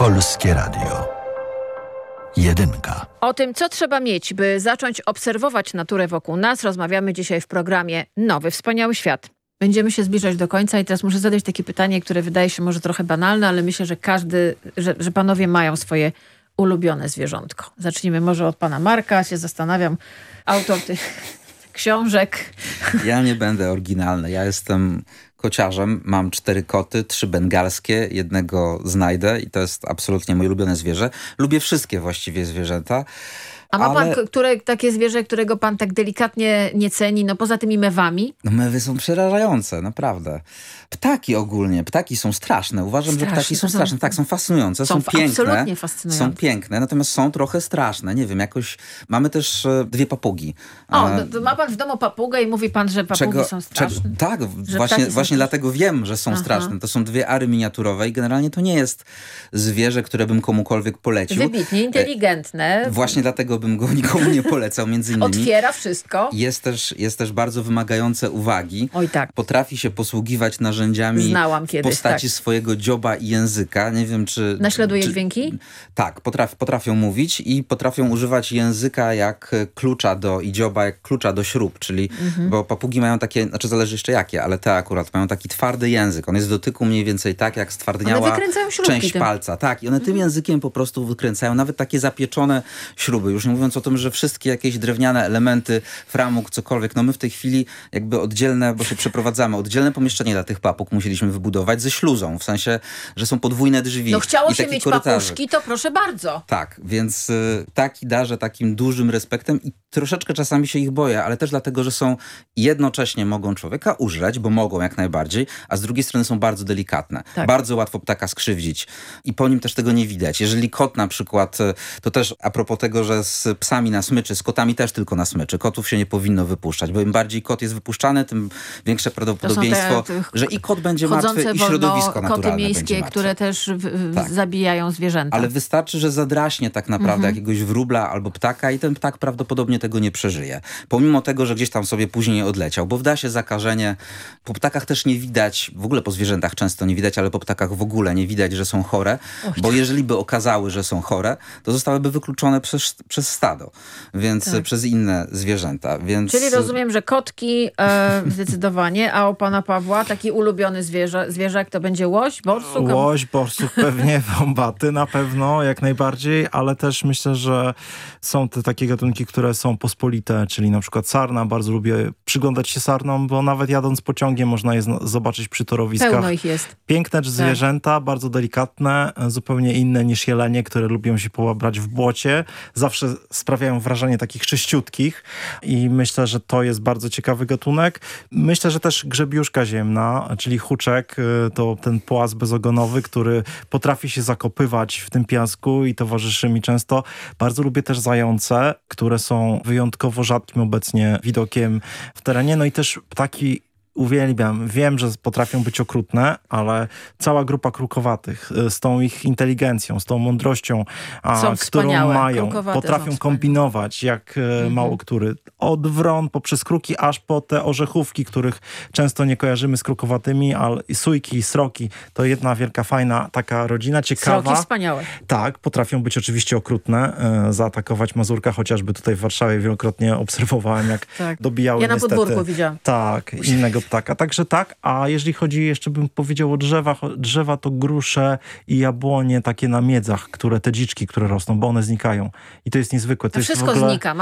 Polskie Radio. Jedynka. O tym, co trzeba mieć, by zacząć obserwować naturę wokół nas, rozmawiamy dzisiaj w programie Nowy Wspaniały Świat. Będziemy się zbliżać do końca i teraz muszę zadać takie pytanie, które wydaje się może trochę banalne, ale myślę, że że panowie mają swoje ulubione zwierzątko. Zacznijmy może od pana Marka, się zastanawiam, autor tych książek. Ja nie będę oryginalny, ja jestem kociarzem, mam 4 koty, 3 bengalskie, jednego znajdę i to jest absolutnie moje ulubione zwierzę. Lubię wszystkie właściwie zwierzęta. A ma pan takie zwierzę, którego pan tak delikatnie nie ceni, no poza tymi mewami? No mewy są przerażające, naprawdę. Ptaki ogólnie, ptaki są straszne. Uważam, że ptaki są straszne. Tak, są fascynujące, są piękne. Absolutnie fascynujące. Są piękne, natomiast są trochę straszne. Nie wiem, jakoś... Mamy też 2 papugi. To ma pan w domu papugę i mówi pan, że papugi są straszne? Tak, właśnie dlatego wiem, że są straszne. To są 2 ary miniaturowe i generalnie to nie jest zwierzę, które bym komukolwiek polecił. Wybitnie inteligentne. Właśnie dlatego bym go nikomu nie polecał, między innymi. Otwiera wszystko. Jest też bardzo wymagające uwagi. Oj tak. Potrafi się posługiwać narzędziami w postaci swojego dzioba i języka. Nie wiem, czy... Naśladuje dźwięki? Tak, potrafią mówić i potrafią używać języka jak klucza i dzioba jak klucza do śrub, czyli, bo papugi mają takie, znaczy zależy jeszcze jakie, ale te akurat mają taki twardy język. On jest w dotyku mniej więcej tak, jak stwardniała część palca. Tak, i one tym językiem po prostu wykręcają nawet takie zapieczone śruby. Już nie mówiąc o tym, że wszystkie jakieś drewniane elementy, framug, cokolwiek, no my w tej chwili jakby oddzielne, bo się przeprowadzamy, oddzielne pomieszczenie dla tych papug musieliśmy wybudować ze śluzą, w sensie, że są podwójne drzwi. No chciało i się mieć papuszki, to proszę bardzo. Tak, więc ptaki darzę takim dużym respektem i troszeczkę czasami się ich boję, ale też dlatego, że są jednocześnie mogą człowieka użreć, bo mogą jak najbardziej, a z drugiej strony są bardzo delikatne. Tak. Bardzo łatwo ptaka skrzywdzić i po nim też tego nie widać. Jeżeli kot na przykład, to też a propos tego, że z psami na smyczy, z kotami też tylko na smyczy. Kotów się nie powinno wypuszczać, bo im bardziej kot jest wypuszczany, tym większe prawdopodobieństwo, że i kot będzie martwy, i środowisko naturalne koty miejskie, które też zabijają zwierzęta. Ale wystarczy, że zadraśnie tak naprawdę jakiegoś wróbla albo ptaka i ten ptak prawdopodobnie tego nie przeżyje. Pomimo tego, że gdzieś tam sobie później odleciał, bo wda się zakażenie. Po ptakach też nie widać, w ogóle po zwierzętach często nie widać, ale po ptakach w ogóle nie widać, że są chore, bo jeżeli by okazały, że są chore, to zostałyby wykluczone przez stado, więc przez inne zwierzęta. Więc... Czyli rozumiem, że kotki zdecydowanie, a u pana Pawła taki ulubiony zwierzak to będzie łoś, borsuk? Łoś, borsuk pewnie, wąbaty na pewno, jak najbardziej, ale też myślę, że są te takie gatunki, które są pospolite, czyli na przykład sarna. Bardzo lubię przyglądać się sarnom, bo nawet jadąc pociągiem można je zobaczyć przy torowiskach. Pełno ich jest. Piękne zwierzęta, bardzo delikatne, zupełnie inne niż jelenie, które lubią się pobrać w błocie. Zawsze sprawiają wrażenie takich czyściutkich i myślę, że to jest bardzo ciekawy gatunek. Myślę, że też grzebiuszka ziemna, czyli huczek, to ten płas bezogonowy, który potrafi się zakopywać w tym piasku i towarzyszy mi często. Bardzo lubię też zające, które są wyjątkowo rzadkim obecnie widokiem w terenie. No i też ptaki uwielbiam. Wiem, że potrafią być okrutne, ale cała grupa krukowatych z tą ich inteligencją, z tą mądrością, którą mają, potrafią kombinować jak mało który. Od wron poprzez kruki, aż po te orzechówki, których często nie kojarzymy z krukowatymi, ale sójki i sroki to jedna wielka, fajna taka rodzina, ciekawa. Sroki wspaniałe. Tak, potrafią być oczywiście okrutne, zaatakować mazurka, chociażby tutaj w Warszawie wielokrotnie obserwowałem, jak dobijały niestety. Ja na podwórku widziałam. Tak, innego ptaka. Także tak, a jeżeli chodzi, jeszcze bym powiedział o drzewach, drzewa to grusze i jabłonie takie na miedzach, te dziczki, które rosną, bo one znikają. I to jest niezwykłe. To wszystko jest w ogóle... znika.